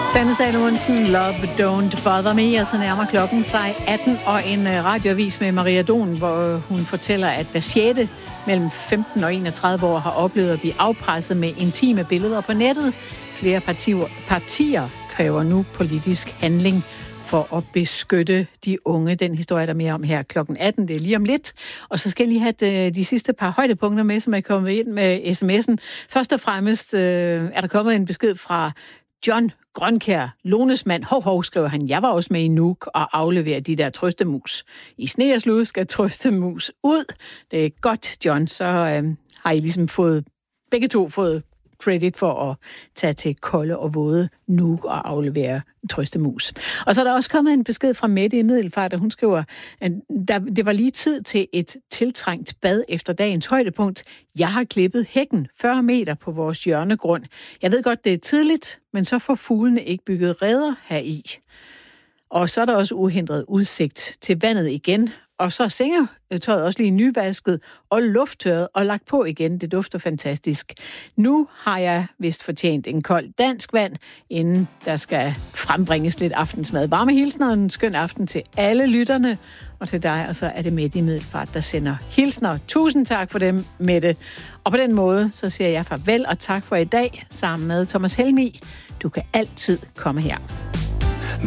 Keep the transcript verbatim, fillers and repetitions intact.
Sanne Salomonsen, Love Don't Bother Me, og så nærmer klokken sig atten, og en radioavis med Maria Don, hvor hun fortæller, at hver sjette mellem femten og enogtredive år har oplevet at blive afpresset med intime billeder på nettet. Flere partier, partier kræver nu politisk handling for at beskytte de unge. Den historie er der mere om her klokken atten, det er lige om lidt. Og så skal jeg lige have de sidste par højdepunkter med, som er kommet ind med sms'en. Først og fremmest øh, er der kommet en besked fra John Grønkær, Lones mand. Hov, hov, skriver han. Jeg var også med i Nuuk og afleverer de der trøstemus. I sne og slud skal trøstemus ud. Det er godt, John. Så øh, har I ligesom fået, begge to fået credit for at tage til kolde og våde Nuuk og aflevere trøstemus. Og så er der også kommet en besked fra Mette i Middelfart, og hun skriver, at der, det var lige tid til et tiltrængt bad efter dagens højdepunkt. Jeg har klippet hækken fyrre meter på vores hjørnegrund. Jeg ved godt, det er tidligt, men så får fuglene ikke bygget reder heri. Og så er der også uhindret udsigt til vandet igen. Og så er sengetøjet også lige nyvasket og lufttørret og lagt på igen. Det dufter fantastisk. Nu har jeg vist fortjent en kold dansk vand, inden der skal frembringes lidt aftensmad. Varme hilsner og en skøn aften til alle lytterne. Og til dig, og så er det Mette i Middelfart, der sender hilsner. Tusind tak for dem, Mette. Og på den måde, så siger jeg farvel og tak for i dag sammen med Thomas Helmig. Du kan altid komme her.